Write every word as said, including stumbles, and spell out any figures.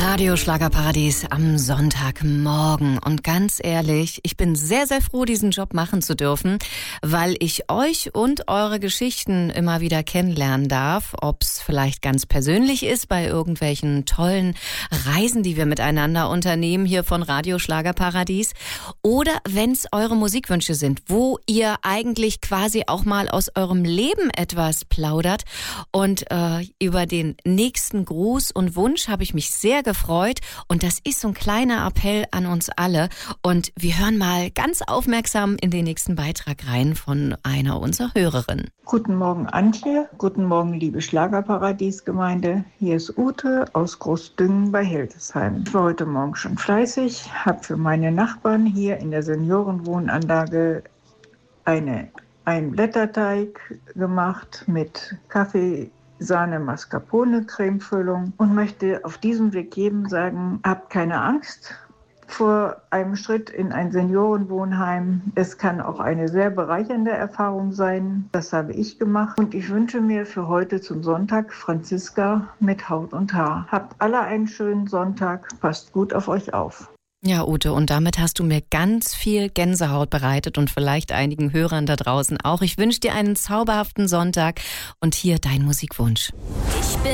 Radio Schlagerparadies am Sonntagmorgen. Und ganz ehrlich, ich bin sehr, sehr froh, diesen Job machen zu dürfen, weil ich euch und eure Geschichten immer wieder kennenlernen darf. Ob es vielleicht ganz persönlich ist bei irgendwelchen tollen Reisen, die wir miteinander unternehmen hier von Radio Schlagerparadies. Oder wenn es eure Musikwünsche sind, wo ihr eigentlich quasi auch mal aus eurem Leben etwas plaudert. Und äh, über den nächsten Gruß und Wunsch habe ich mich sehr gefreut. Und das ist so ein kleiner Appell an uns alle. Und wir hören mal ganz aufmerksam in den nächsten Beitrag rein von einer unserer Hörerinnen. Guten Morgen, Antje. Guten Morgen, liebe Schlagerparadies-Gemeinde. Hier ist Ute aus Großdüngen bei Hildesheim. Ich war heute Morgen schon fleißig, habe für meine Nachbarn hier in der Seniorenwohnanlage eine, einen Blätterteig gemacht mit Kaffee, Sahne, Mascarpone, Cremefüllung und möchte auf diesem Weg jedem sagen, habt keine Angst vor einem Schritt in ein Seniorenwohnheim. Es kann auch eine sehr bereichernde Erfahrung sein. Das habe ich gemacht. Und ich wünsche mir für heute zum Sonntag Franziska mit Haut und Haar. Habt alle einen schönen Sonntag. Passt gut auf euch auf. Ja, Ute, und damit hast du mir ganz viel Gänsehaut bereitet und vielleicht einigen Hörern da draußen auch. Ich wünsche dir einen zauberhaften Sonntag und hier dein Musikwunsch. Ich bin